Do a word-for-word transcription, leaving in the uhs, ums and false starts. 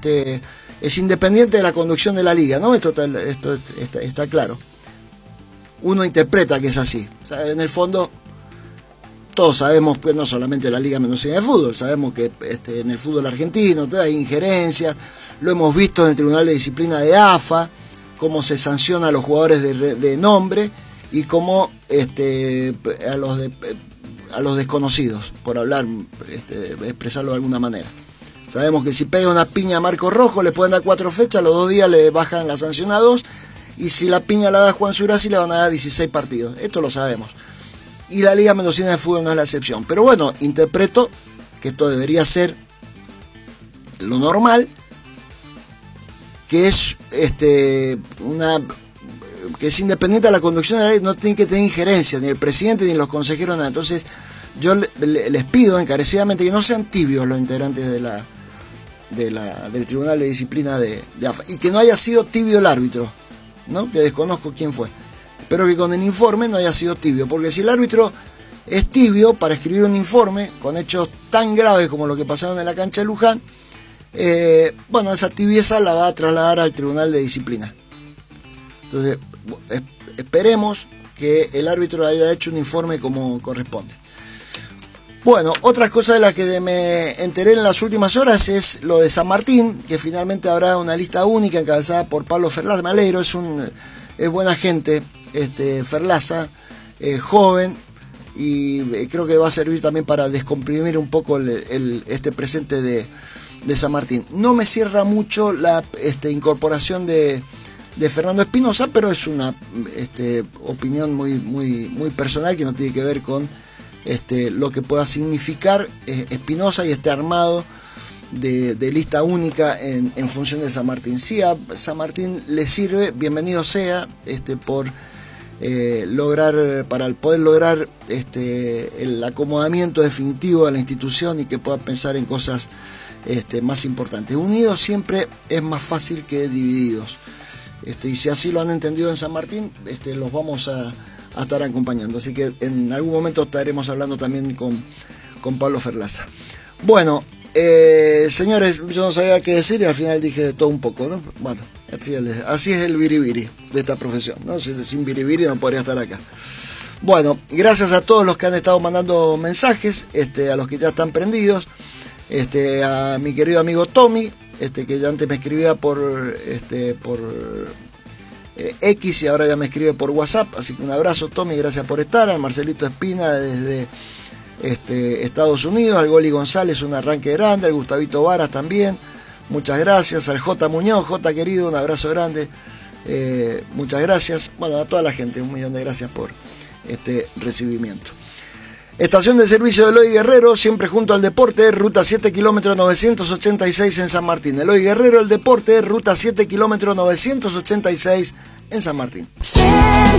este, es independiente de la conducción de la liga, ¿no? Esto, está, esto está, está claro. Uno interpreta que es así. O sea, en el fondo, todos sabemos, pues no solamente la Liga Mendocina de Fútbol, sabemos que este, en el fútbol argentino hay injerencias, lo hemos visto en el Tribunal de Disciplina de A F A, cómo se sanciona a los jugadores de, de nombre y cómo este, a, los de, a los desconocidos, por hablar, este, expresarlo de alguna manera. Sabemos que si pega una piña a Marco Rojo le pueden dar cuatro fechas, los dos días le bajan la sanción a dos, y si la piña la da Juan Surasi le van a dar dieciséis partidos. Esto lo sabemos. Y la Liga Mendocina de Fútbol no es la excepción. Pero bueno, interpreto que esto debería ser lo normal, que es este una que es independiente de la conducción de la ley, no tiene que tener injerencia ni el presidente ni los consejeros, nada. Entonces yo le, le, les pido encarecidamente que no sean tibios los integrantes de la, de la del Tribunal de Disciplina de, de A F A, y que no haya sido tibio el árbitro, ¿no? Que desconozco quién fue. Espero que con el informe no haya sido tibio, porque si el árbitro es tibio para escribir un informe con hechos tan graves como lo que pasaron en la cancha de Luján, eh, bueno, esa tibieza la va a trasladar al Tribunal de Disciplina. Entonces, esperemos que el árbitro haya hecho un informe como corresponde. Bueno, otras cosas de las que me enteré en las últimas horas es lo de San Martín, que finalmente habrá una lista única encabezada por Pablo Ferlaza. Me alegro, es, un, es buena gente, este, Ferlaza, eh, joven, y creo que va a servir también para descomprimir un poco el, el, este presente de, de San Martín. No me cierra mucho la este, incorporación de, de Fernando Espinosa, pero es una este, opinión muy, muy, muy personal que no tiene que ver con Este, lo que pueda significar eh, Espinosa y este armado de, de lista única en, en función de San Martín. Si a San Martín le sirve, bienvenido sea, este, por eh, lograr, para poder lograr este, el acomodamiento definitivo de la institución y que pueda pensar en cosas este, más importantes. Unidos siempre es más fácil que divididos. Este, y si así lo han entendido en San Martín, este, los vamos a a estar acompañando, así que en algún momento estaremos hablando también con, con Pablo Ferlaza. Bueno, eh, señores, yo no sabía qué decir y al final dije todo un poco, ¿no? Bueno, así es, así es el biribiri de esta profesión, ¿no? Sin biribiri no podría estar acá. Bueno, gracias a todos los que han estado mandando mensajes, este, a los que ya están prendidos, este, a mi querido amigo Tommy, este, que ya antes me escribía por, este, por Eh, X y ahora ya me escribe por WhatsApp, así que un abrazo Tommy, gracias por estar. Al Marcelito Espina desde este, Estados Unidos, al Goli González un arranque grande, al Gustavito Varas también, muchas gracias, al J Muñoz, J querido, un abrazo grande, eh, muchas gracias, bueno, a toda la gente, un millón de gracias por este recibimiento. Estación de servicio de Eloy Guerrero, siempre junto al deporte, ruta siete kilómetros novecientos ochenta y seis en San Martín. Eloy Guerrero, el deporte, ruta siete kilómetros novecientos ochenta y seis en San Martín.